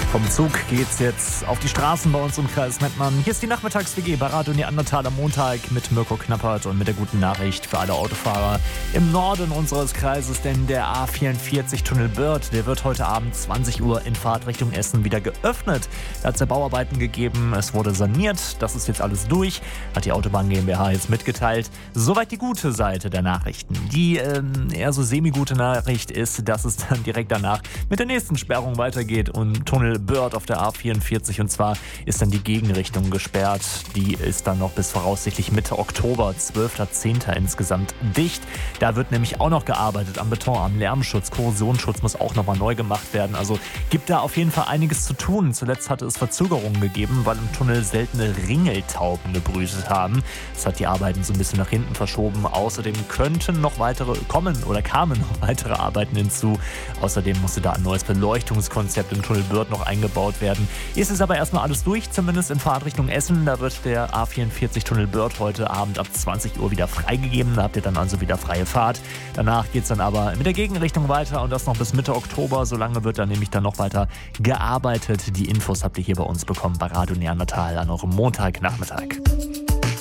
Vom Zug geht's jetzt auf die Straßen bei uns im Kreis Mettmann. Hier ist die Nachmittags-WG bei Radio Neandertal am Montag mit Mirko Knappert und mit der guten Nachricht für alle Autofahrer im Norden unseres Kreises, denn der A44 Tunnel Börth, der wird heute Abend 20 Uhr in Fahrtrichtung Essen wieder geöffnet. Da hat es ja Bauarbeiten gegeben, es wurde saniert, das ist jetzt alles durch, hat die Autobahn GmbH jetzt mitgeteilt. Soweit die gute Seite der Nachrichten. Die eher so semi-gute Nachricht ist, dass es dann direkt danach mit der nächsten Sperrung weitergeht und Tunnel Börth auf der A44, und zwar ist dann die Gegenrichtung gesperrt. Die ist dann noch bis voraussichtlich Mitte Oktober, 12.10. insgesamt dicht. Da wird nämlich auch noch gearbeitet am Beton, am Lärmschutz, Korrosionsschutz muss auch nochmal neu gemacht werden. Also gibt da auf jeden Fall einiges zu tun. Zuletzt hatte es Verzögerungen gegeben, weil im Tunnel seltene Ringeltauben gebrütet haben. Das hat die Arbeiten so ein bisschen nach hinten verschoben. Außerdem kamen noch weitere Arbeiten hinzu. Außerdem musste da ein neues Beleuchtungskonzept im Tunnel Börth noch eingebaut werden. Ist es aber erstmal alles durch, zumindest in Fahrtrichtung Essen. Da wird der A44 Tunnel Börth heute Abend ab 20 Uhr wieder freigegeben. Da habt ihr dann also wieder freie Fahrt. Danach geht es dann aber mit der Gegenrichtung weiter und das noch bis Mitte Oktober. Solange wird dann nämlich dann noch weiter gearbeitet. Die Infos habt ihr hier bei uns bekommen bei Radio Neandertal an eurem Montagnachmittag.